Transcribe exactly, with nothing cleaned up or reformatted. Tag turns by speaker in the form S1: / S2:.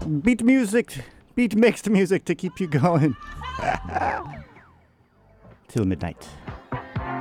S1: beat music, beat mixed music to keep you going. Till midnight.